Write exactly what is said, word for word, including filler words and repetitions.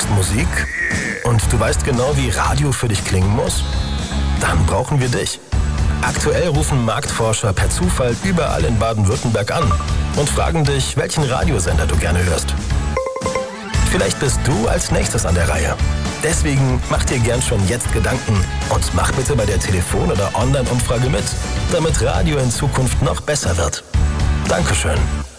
magst Musik und du weißt genau, wie Radio für dich klingen muss? Dann brauchen wir dich. Aktuell rufen Marktforscher per Zufall überall in Baden-Württemberg an und fragen dich, welchen Radiosender du gerne hörst. Vielleicht bist du als nächstes an der Reihe. Deswegen mach dir gern schon jetzt Gedanken und mach bitte bei der Telefon- oder Online-Umfrage mit, damit Radio in Zukunft noch besser wird. Dankeschön.